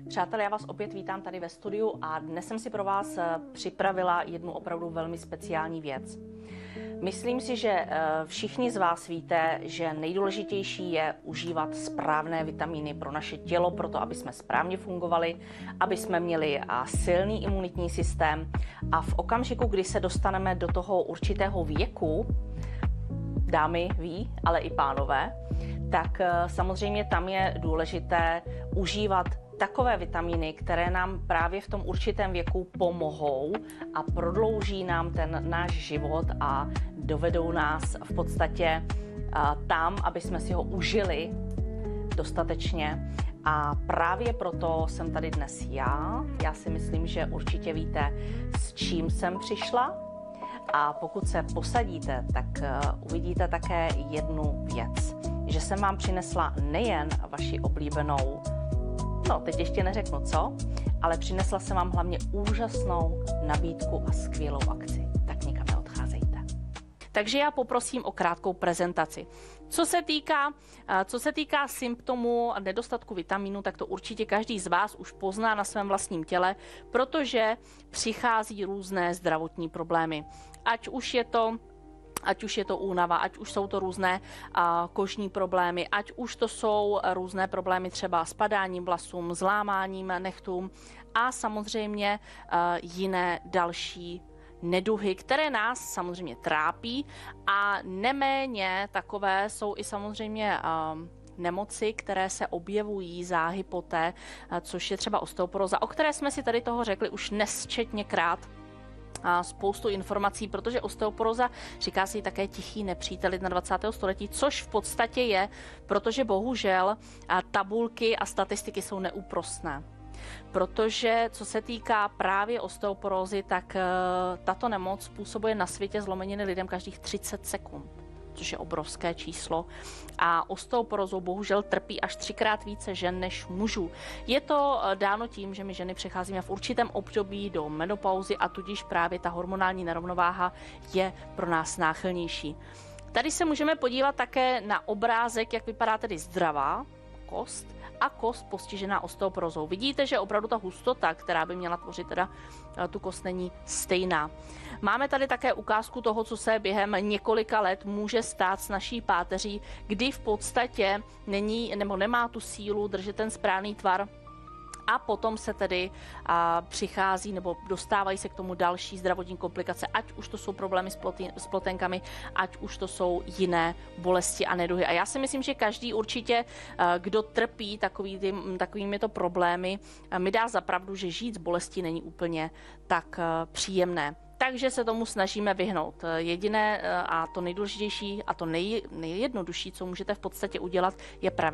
Přátelé, já vás opět vítám tady ve studiu a dnes jsem si pro vás připravila jednu opravdu velmi speciální věc. Myslím si, že všichni z vás víte, že nejdůležitější je užívat správné vitamíny pro naše tělo, proto aby jsme správně fungovali, aby jsme měli silný imunitní systém a v okamžiku, kdy se dostaneme do toho určitého věku, dámy ví, ale i pánové, tak samozřejmě tam je důležité užívat takové vitamíny, které nám právě v tom určitém věku pomohou a prodlouží nám ten náš život a dovedou nás v podstatě tam, aby jsme si ho užili dostatečně. A právě proto jsem tady dnes já. Já si myslím, že určitě víte, s čím jsem přišla. A pokud se posadíte, tak uvidíte také jednu věc. Že jsem vám přinesla nejen vaši oblíbenou, no teď ještě neřeknu co, ale přinesla jsem vám hlavně úžasnou nabídku a skvělou akci. Tak nikam neodcházejte. Takže já poprosím o krátkou prezentaci. Co se týká symptomů nedostatku vitamínu, tak to určitě každý z vás už pozná na svém vlastním těle, protože přichází různé zdravotní problémy. Ať už je to únava, ať už jsou to různé kožní problémy, ať už to jsou různé problémy třeba s padáním vlasům, zlámáním nechtům a samozřejmě jiné další neduhy, které nás samozřejmě trápí a neméně takové jsou i samozřejmě nemoci, které se objevují záhy poté, což je třeba osteoporóza, o které jsme si tady toho řekli už nesčetněkrát. Spoustu informací, protože osteoporóza říká se jí také tichý nepřítel 21. století, což v podstatě je, protože bohužel tabulky a statistiky jsou neúprosné. Protože co se týká právě osteoporózy, tak tato nemoc způsobuje na světě zlomeniny lidem každých 30 sekund, což je obrovské číslo. A osteoporózou bohužel trpí až 3krát více žen než mužů. Je to dáno tím, že my ženy přecházíme v určitém období do menopauzy a tudíž právě ta hormonální nerovnováha je pro nás náchylnější. Tady se můžeme podívat také na obrázek, jak vypadá tedy zdravá kost a kost postižená osteoporózou. Vidíte, že opravdu ta hustota, která by měla tvořit teda tu kost, není stejná. Máme tady také ukázku toho, co se během několika let může stát s naší páteří, kdy v podstatě není nebo nemá tu sílu držet ten správný tvar. A potom se tedy přichází nebo dostávají se k tomu další zdravotní komplikace, ať už to jsou problémy s plotenkami, ať už to jsou jiné bolesti a neduhy. A já si myslím, že každý určitě, kdo trpí takovýmito problémy, mi dá za pravdu, že žít s bolestí není úplně tak příjemné. Takže se tomu snažíme vyhnout. Jediné a to nejdůležitější a to nejjednodušší, co můžete v podstatě udělat, je prevence.